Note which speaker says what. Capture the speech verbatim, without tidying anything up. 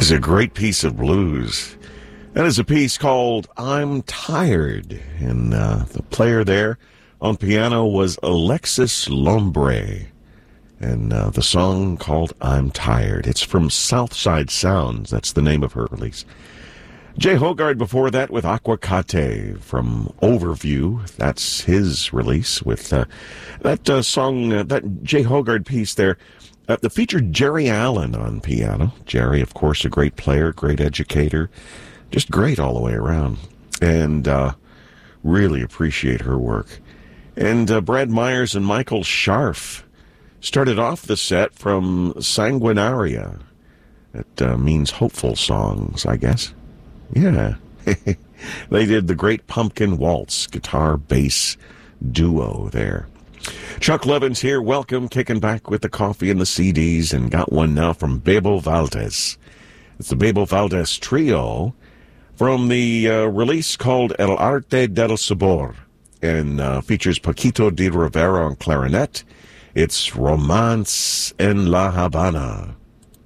Speaker 1: is a great piece of blues. That is a piece called I'm Tired. And uh, the player there on piano was Alexis Lombre. And uh, the song called I'm Tired. It's from Southside Sounds. That's the name of her release. Jay Hogarth before that with Aquacate from Overview. That's his release with uh, that uh, song, uh, that Jay Hogarth piece there. Uh, that featured Jerry Allen on piano. Jerry, of course, a great player, great educator, just great all the way around. And uh, really appreciate her work. And uh, Brad Myers and Michael Scharf started off the set from Sanguinaria. It uh, means hopeful songs, I guess. Yeah. They did the Great Pumpkin Waltz, guitar, bass duo there. Chuck Levins here. Welcome. Kicking back with the coffee and the C Ds, and got one now from Bebo Valdez. It's the Bebo Valdez Trio from the uh, release called El Arte del Sabor, and uh, features Paquito de Rivera on clarinet. It's Romance en La Habana.